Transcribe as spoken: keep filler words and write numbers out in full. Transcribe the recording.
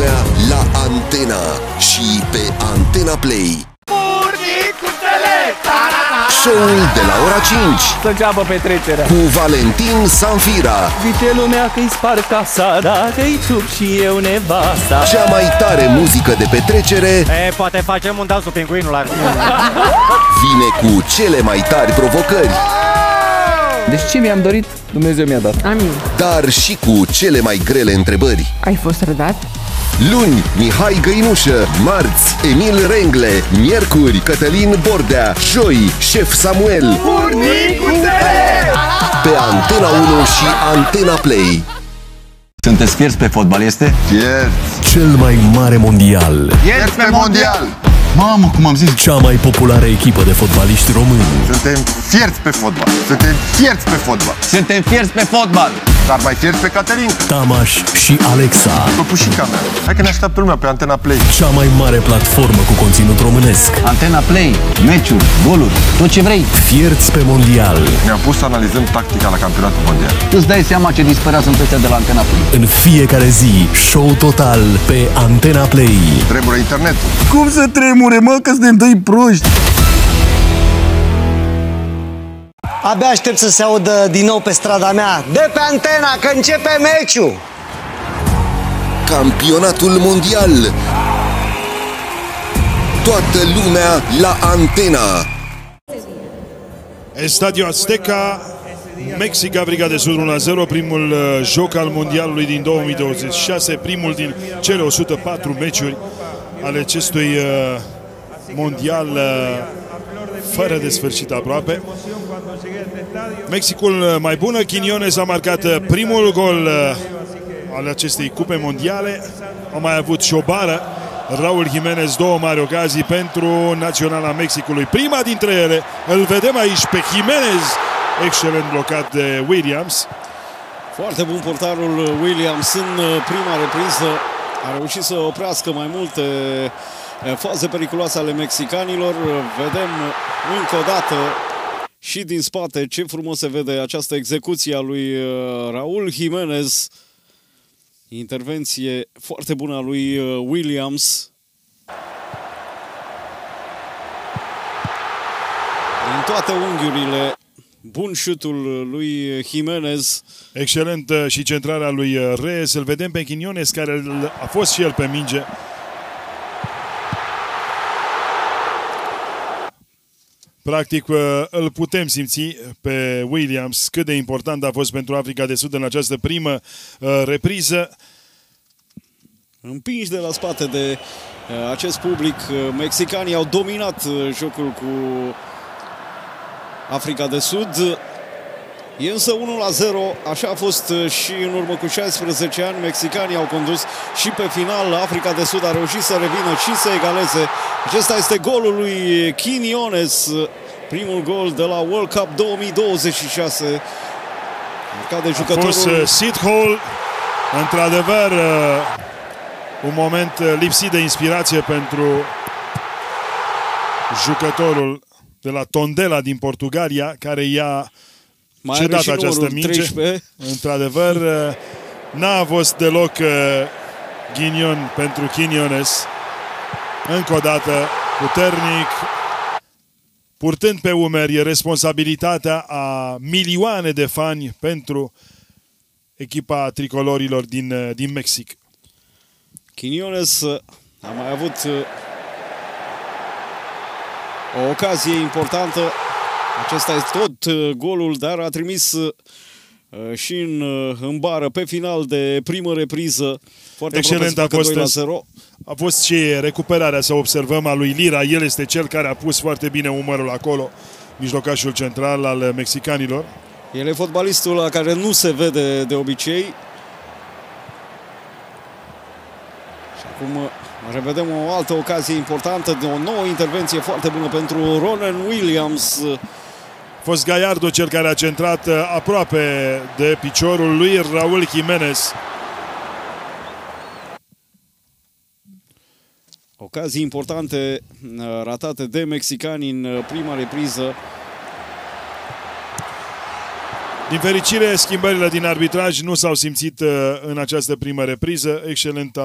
lumea la Antena și pe Antena Play. Show-ul de la ora cinci. Să înceapă petrecerea cu Valentin Sanfira. Zice lumea că-i spar casa, dacă-i ciup și eu nevasta. Cea mai tare muzică de petrecere. E, poate facem un dans cu pinguinul la vine cu cele mai tari provocări. Deci ce mi-am dorit, Dumnezeu mi-a dat. Amin. Dar și cu cele mai grele întrebări. Ai fost rădat? Luni, Mihai Găinușă. Marți, Emil Rengle. Miercuri, Cătălin Bordea. Joi, Șef Samuel. Pe Antena unu și Antena Play. Sunteți fierți pe fotbal, este? Fierți! Cel mai mare mondial. Fierți pe mondial! Mamă, cum am zis? Cea mai populară echipă de fotbaliști români. Suntem fierți pe fotbal! Suntem fierți pe fotbal! Suntem fierți pe fotbal! Dar mai fierți pe Cătălin! Tamaș și Alexa. Păpușica mea! Hai că ne așteaptă lumea pe Antena Play! Cea mai mare platformă cu conținut românesc. Antena Play, meciuri, goluri, tot ce vrei. Fierți pe mondial. Ne-am pus să analizăm tactica la campionatul mondial. Tu îți dai seama ce disperați sunt ăștia de la Antena Play. În fiecare zi, show total pe Antena Play. Tremură internetul! Cum să tremure, mă, că suntem doi proști? Abia aștept să se audă din nou pe strada mea. De pe Antena, că începe meciul! Campionatul mondial. Toată lumea la Antena. Estadio Azteca, Mexic, Africa de Sud unu la zero, primul uh, joc al mondialului din două mii douăzeci și șase, primul din cele o sută patru meciuri ale acestui uh, mondial uh, fără de sfârșit aproape. Mexicul mai bună, Quiñones a marcat primul gol al acestei cupe mondiale. A mai avut și o bară, Raúl Jiménez, două mari ocazii pentru Naționala Mexicului. Prima dintre ele, îl vedem aici pe Jiménez, excelent blocat de Williams. Foarte bun portarul Williams în prima repriză. A reușit să oprească mai multe faze periculoase ale mexicanilor. Vedem încă o dată și din spate ce frumos se vede această execuție a lui Raúl Jiménez. Intervenție foarte bună a lui Williams. Din toate unghiurile, bun șutul lui Jiménez. Excelent și centrarea lui Reyes. Îl vedem pe Quiñones, care a fost și el pe minge. Practic îl putem simți pe Williams cât de important a fost pentru Africa de Sud în această primă uh, repriză. Împinși de la spate de uh, acest public, uh, mexicanii au dominat uh, jocul cu Africa de Sud. E însă unu la zero, așa a fost uh, și în urmă cu șaisprezece ani. Mexicanii au condus și pe final. Africa de Sud a reușit să revină și să egaleze. Acesta este golul lui Quiñones, primul gol de la World Cup două mii douăzeci și șase. Marcat de jucătorul... A fost uh, Sid Hall, într-adevăr uh, un moment lipsit de inspirație pentru jucătorul de la Tondela din Portugalia, care i-a Mai cedat această minge. Într-adevăr, n-a fost deloc ghinion pentru Quiñones. Încă o dată, puternic, purtând pe umeri responsabilitatea a milioane de fani pentru echipa tricolorilor din, din Mexic. Quiñones a mai avut o ocazie importantă. Acesta este tot golul, dar a trimis și în, în bară pe final de primă repriză. Foarte excelent a fost, doi la zero. A fost și recuperarea, să observăm, a lui Lira. El este cel care a pus foarte bine umărul acolo, mijlocașul central al mexicanilor. El e fotbalistul la care nu se vede de obicei. Și acum revedem o altă ocazie importantă, de o nouă intervenție foarte bună pentru Ronen Williams. A fost Gallardo cel care a centrat aproape de piciorul lui Raúl Jiménez. Ocazii importante ratate de mexicani în prima repriză. Din fericire, schimbările din arbitraj nu s-au simțit în această primă repriză. Excelentă